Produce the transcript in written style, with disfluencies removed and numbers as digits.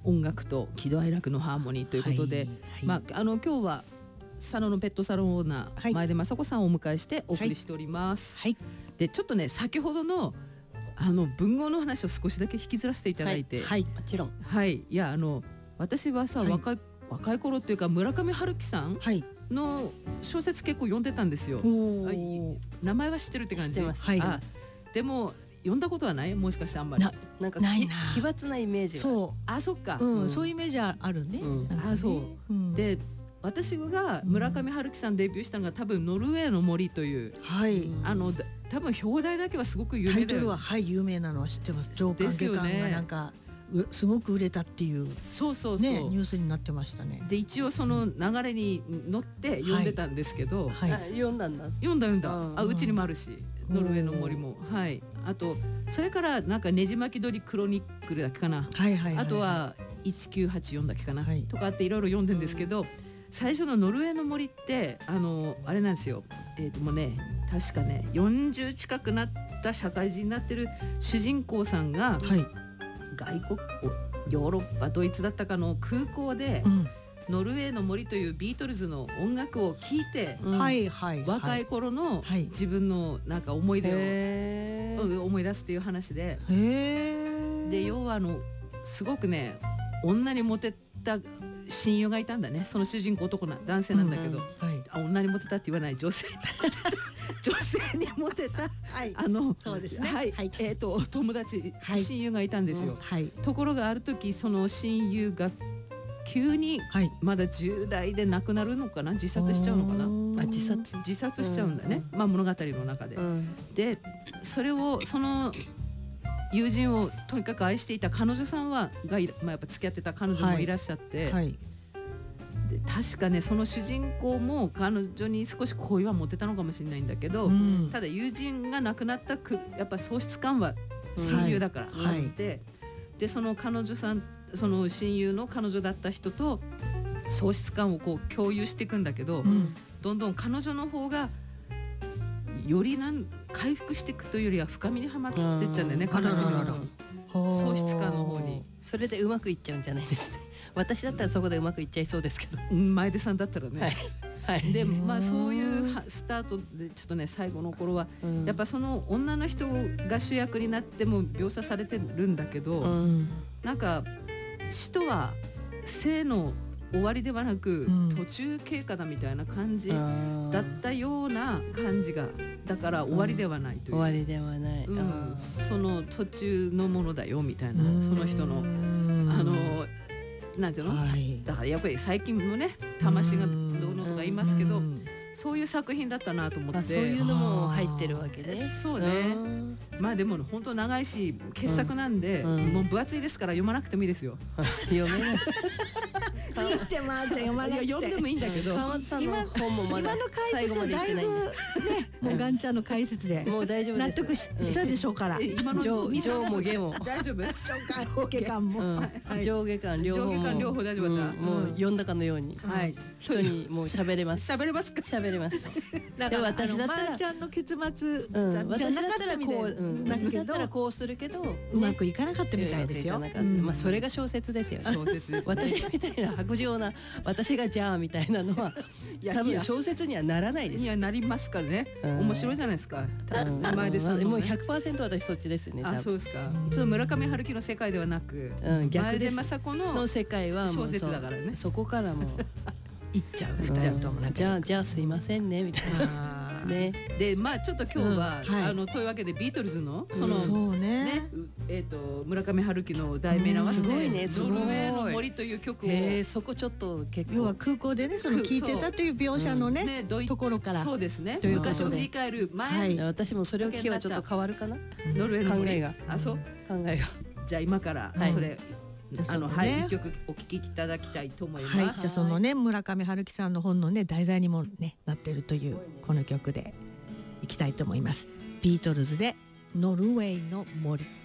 音楽と喜怒哀楽のハーモニーということで、今日は佐野のペットサロンオーナー、前出雅子さんをお迎えしてお送りしております。でちょっとね先ほどの文豪の話を少しだけ引きずらせていただいて、 もちろん。 いや私はさ、若い頃っていうか村上春樹さんの小説結構読んでたんですよ。名前は知ってるって感じ。でも読んだことはない？もしかしてあんまりなんか奇抜なイメージが。 そっか、 そういうイメージあるね。 そうで、私が村上春樹さんデビューしたのが多分ノルウェーの森という、多分表題だけはすごく有名だよね。 タイトルは有名なのは知ってます。上巻下巻がなんかすごく売れたっていうニュースになってましたね。 で一応その流れに乗って読んでたんですけど、 読んだ。 うちにもあるし、ノルウェーの森も、あとそれからなんかねじ巻き鳥クロニックルだっけかな、あとは1984だっけかな、とかっていろいろ読んでるんですけど、最初のノルウェーの森ってあれなんですよ。もうね確かね40近くなった社会人になってる主人公さんが、外国ヨーロッパドイツだったかの空港で、ノルウェーの森というビートルズの音楽を聴いて、若い頃の自分のなんか思い出を思い出すっていう話で、で要はすごくね女にモテた親友がいたんだね。その主人公男性なんだけど、女にモテたって言わない、女性にモテたそうですね、 友達、親友がいたんですよ。ところがある時その親友が急にまだ10代で亡くなるのかな、自殺しちゃうのかな、自殺しちゃうんだね、物語の中で。でその友人をとにかく愛していた彼女さんがやっぱ付き合ってた彼女もいらっしゃって、で確かねその主人公も彼女に少し好意は持てたのかもしれないんだけど、ただ友人が亡くなったやっぱ喪失感は親友だからあって、でその彼女さん、その親友の彼女だった人と喪失感をこう共有していくんだけど、どんどん彼女の方がより回復していくというよりは深みにはまっていっちゃうんだよね、悲しみの喪失感の方に。 それでうまくいっちゃうんじゃないですね。私だったらそこでうまくいっちゃいそうですけど、 前出さんだったらね、でそういうスタートでちょっとね最後の頃は、やっぱその女の人が主役になっても描写されてるんだけど、なんか死とは生の終わりではなく、途中経過だみたいな感じだったような感じが、だから終わりではないという、 終わりではない、 その途中のものだよみたいな、その人のなんていうの、だからやっぱり最近もね魂がどうのとか言いますけど、そういう作品だったなと思って。 そういうのも入ってるわけね。 そうね。でも本当長いし傑作なんで、もう分厚いですから読まなくてもいいですよ。 読めない。 言ってまーちゃん読まなくて。 読んでもいいんだけど。 川松さんの本もまだ最後まで言ってないんで。 もうガンちゃんの解説でもう大丈夫です。 納得したでしょうから。 上も下も大丈夫。 上下巻も上下巻両方大丈夫だった。 もう読んだかのように人にもう喋れます。 喋れますか。 喋れます。 でも私だったらちゃんの結末私だったらこう私だったらこうするけどうまくいかなかったみたいですよ。 それが小説ですよね。 小説です。 私みたいな白状な私がじゃあみたいなのは多分小説にはならないです。 いやなりますからね。面白いじゃないですか。前でさもう 100% 私そっちですね。 そうですか。ちょっと村上春樹の世界ではなく、 逆です。 前出雅子の世界は小説だからね。 そこからも行っちゃうと思う。 じゃあすいませんねみたいな。ね、 でちょっと今日は、というわけでビートルズのその村上春樹の題名に合わせてノルウェーの森という曲を、 そこちょっと結構要は空港でねその聞いてたという描写のねところから、 そうですね、昔を振り返る前、 私もそれを聞けばちょっと変わるかな、 ノルウェーの森考えが、 考えが、じゃあ今からそれ一曲お聴きいただきたいと思います。 じゃあそのね村上春樹さんの本のね題材にもねなってるというこの曲でいきたいと思います。ビートルズでノルウェーの森。